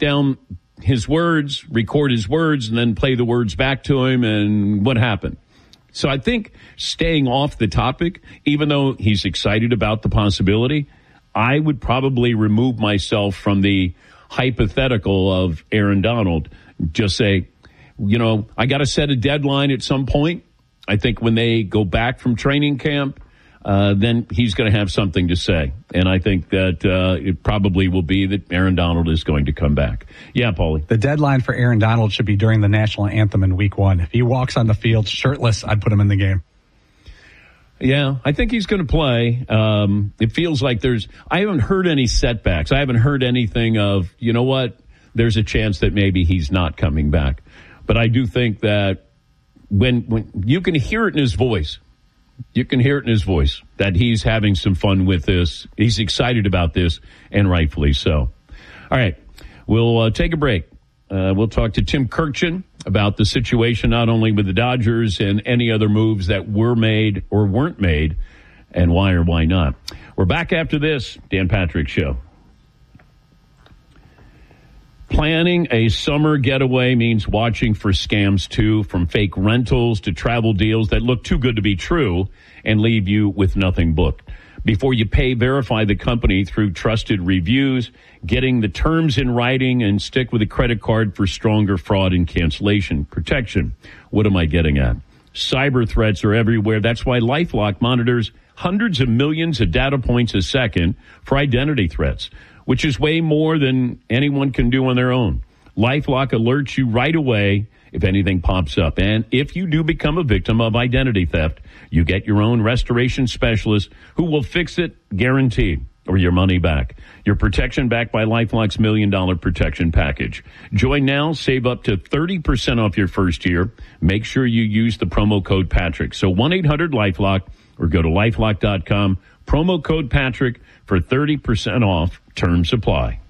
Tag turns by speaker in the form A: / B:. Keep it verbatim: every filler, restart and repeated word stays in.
A: down his words, record his words, and then play the words back to him, and what happened? So I think staying off the topic, even though he's excited about the possibility, I would probably remove myself from the hypothetical of Aaron Donald. Just say, you know, I got to set a deadline at some point. I think when they go back from training camp, uh, then he's going to have something to say. And I think that uh, it probably will be that Aaron Donald is going to come back. Yeah, Paulie.
B: The deadline for Aaron Donald should be during the national anthem in week one. If he walks on the field shirtless, I'd put him in the game.
A: Yeah, I think he's going to play. Um, it feels like there's – I haven't heard any setbacks. I haven't heard anything of, you know what, there's a chance that maybe he's not coming back. But I do think that when when you can hear it in his voice, you can hear it in his voice that he's having some fun with this. He's excited about this, and rightfully so. All right, we'll uh, take a break. Uh, we'll talk to Tim Kurkjian about the situation, not only with the Dodgers and any other moves that were made or weren't made, and why or why not. We're back after this Dan Patrick Show. Planning a summer getaway means watching for scams, too, from fake rentals to travel deals that look too good to be true and leave you with nothing booked. Before you pay, verify the company through trusted reviews, getting the terms in writing, and stick with a credit card for stronger fraud and cancellation protection. What am I getting at? Cyber threats are everywhere. That's why LifeLock monitors hundreds of millions of data points a second for identity threats, which is way more than anyone can do on their own. LifeLock alerts you right away if anything pops up. And if you do become a victim of identity theft, you get your own restoration specialist who will fix it, guaranteed, or your money back. Your protection backed by LifeLock's Million Dollar Protection Package. Join now, save up to thirty percent off your first year. Make sure you use the promo code Patrick. So one eight hundred LifeLock or go to lifelock dot com. Promo code Patrick for thirty percent off. Terms apply.